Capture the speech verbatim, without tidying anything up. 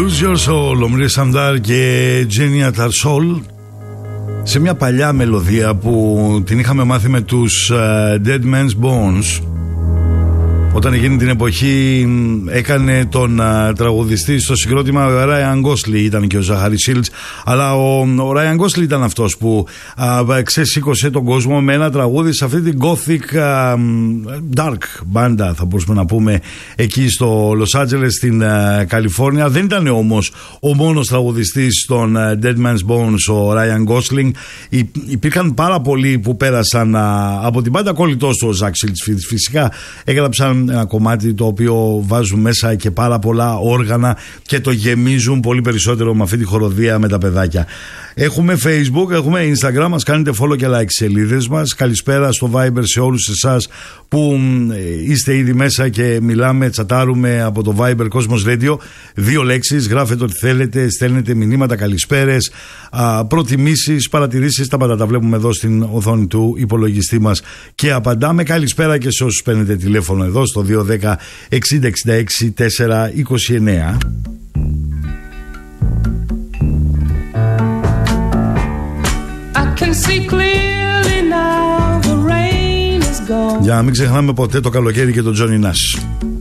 Lose Your Soul, ο Μρίε Σαμντάρ και Τζένια Ταρσόλ, σε μια παλιά μελωδία που την είχαμε μάθει με τους uh, Dead Man's Bones. Όταν εκείνη την εποχή έκανε τον uh, τραγουδιστή στο συγκρότημα, ο Ράιαν Γκόσλι ήταν και ο Ζαχάρι Σίλτς, αλλά ο, ο Ράιαν Γκόσλι ήταν αυτός που uh, ξεσήκωσε τον κόσμο με ένα τραγούδι σε αυτή την gothic uh, dark μπάντα, θα μπορούσαμε να πούμε, εκεί στο Λος Άντζελες στην uh, Καλιφόρνια. Δεν ήταν όμως ο μόνος τραγουδιστής των uh, Dead Man's Bones ο Ράιαν Γκόσλινγκ. Υ, υπήρχαν πάρα πολλοί που πέρασαν uh, από την μπάντα, κολλητός του ο Ζακ Σίλτς φυσικά. Έγραψαν ένα κομμάτι το οποίο βάζουν μέσα και πάρα πολλά όργανα και το γεμίζουν πολύ περισσότερο με αυτή τη χοροδία με τα παιδάκια. Έχουμε Facebook, έχουμε Instagram, μας κάνετε follow και like σελίδες μας. Καλησπέρα στο Viber σε όλους εσάς που είστε ήδη μέσα και μιλάμε, τσατάρουμε από το Viber Cosmos Radio. Δύο λέξεις, γράφετε ό,τι θέλετε, στέλνετε μηνύματα, καλησπέρες, α, προτιμήσεις, παρατηρήσεις, τα πάντα τα βλέπουμε εδώ στην οθόνη του υπολογιστή μας και απαντάμε. Καλησπέρα και σε όσους παίρνετε τηλέφωνο εδώ στο δύο ένα μηδέν εξήντα εξήντα έξι τετρακόσια είκοσι εννέα. Για να μην ξεχνάμε ποτέ το καλοκαίρι και τον Τζόνι Νάς.